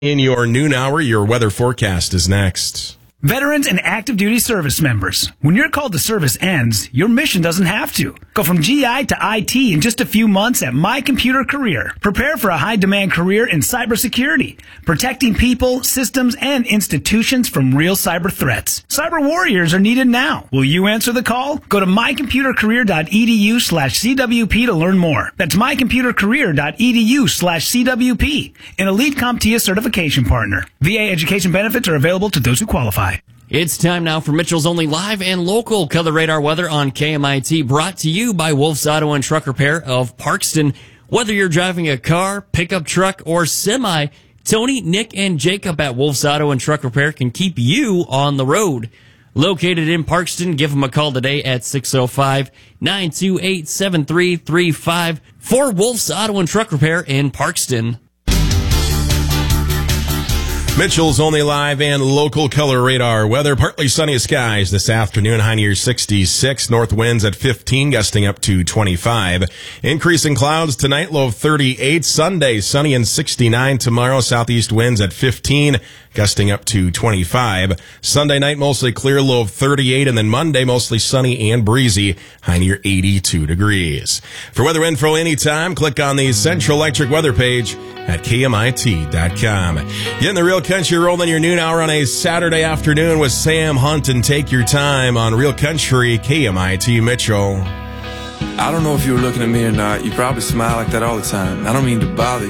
In your noon hour, your weather forecast is next. Veterans and active duty service members. When your call to service ends, your mission doesn't have to. Go from GI to IT in just a few months at My Computer Career. Prepare for a high-demand career in cybersecurity, protecting people, systems, and institutions from real cyber threats. Cyber warriors are needed now. Will you answer the call? Go to mycomputercareer.edu/CWP to learn more. That's mycomputercareer.edu/CWP, an Elite CompTIA certification partner. VA education benefits are available to those who qualify. It's time now for Mitchell's only live and local Color Radar weather on KMIT, brought to you by Wolf's Auto and Truck Repair of Parkston. Whether you're driving a car, pickup truck, or semi, Tony, Nick, and Jacob at Wolf's Auto and Truck Repair can keep you on the road. Located in Parkston, give them a call today at 605-928-7335 for Wolf's Auto and Truck Repair in Parkston. Mitchell's only live and local Color Radar weather. Partly sunny skies this afternoon. High near 66. North winds at 15, gusting up to 25. Increasing clouds tonight, low of 38. Sunday, sunny and 69. Tomorrow, southeast winds at 15, gusting up to 25. Sunday night, mostly clear, low of 38. And then Monday, mostly sunny and breezy. High near 82 degrees. For weather info anytime, click on the Central Electric weather page at KMIT.com. Getting the Real Country rolling your noon hour on a Saturday afternoon with Sam Hunt, and take your time on Real Country, KMIT Mitchell. I don't know if you were looking at me or not. You probably smile like that all the time. I don't mean to bother you.